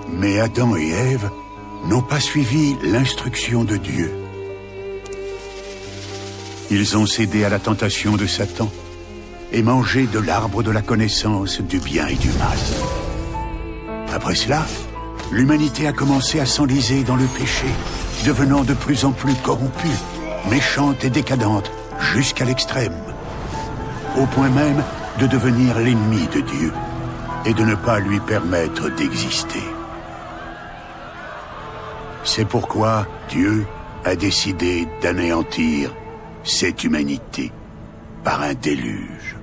Mais Adam et Ève n'ont pas suivi l'instruction de Dieu. Ils ont cédé à la tentation de Satan et mangé de l'arbre de la connaissance du bien et du mal. Après cela, l'humanité a commencé à s'enliser dans le péché, devenant de plus en plus corrompue, méchante et décadente, jusqu'à l'extrême, au point même de devenir l'ennemi de Dieu et de ne pas lui permettre d'exister. C'est pourquoi Dieu a décidé d'anéantir cette humanité par un déluge.